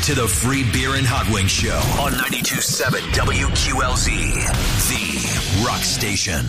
to the Free Beer and Hot Wings Show on 92.7 WQLZ, the rock station.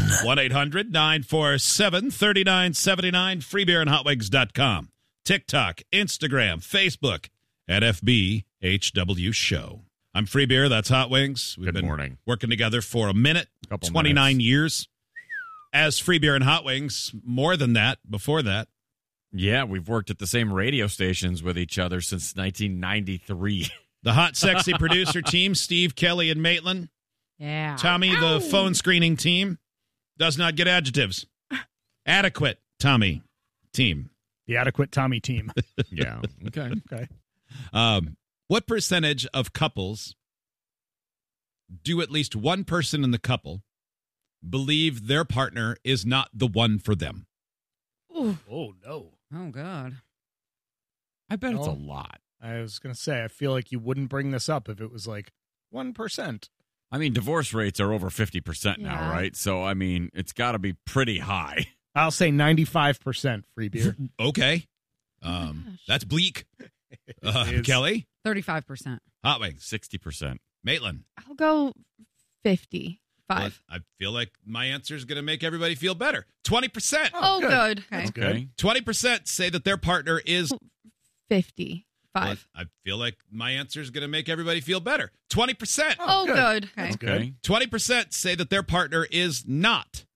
1-800-947-3979, freebeerandhotwings.com. TikTok, Instagram, Facebook, at FBHW Show. I'm Free Beer, that's Hot Wings. We've been working together for a minute, 29 years. As Free Beer and Hot Wings, more than that, before that. Yeah, we've worked at the same radio stations with each other since 1993. The hot, sexy producer team, Steve, Kelly, and Maitland. Yeah. Tommy, the phone screening team, does not get adjectives. Adequate, Tommy, team. The adequate Tommy team. Yeah, okay. What percentage of couples do at least one person in the couple believe their partner is not the one for them? Ooh. Oh, no. Oh, God. I bet it's a lot. I was going to say, I feel like you wouldn't bring this up if it was like 1%. I mean, divorce rates are over 50% now, right? So, I mean, it's got to be pretty high. I'll say 95% Free Beer. Okay. That's bleak. Kelly? 35%. Hot Wings? 60%. Maitland? I'll go 55. Well, I feel like my answer is going to make everybody feel better. 20%. Oh, good. Okay. That's good. 20% say that their partner is 55. Well, I feel like my answer is going to make everybody feel better. 20%. Oh, good. Okay. Okay. 20% say that their partner is not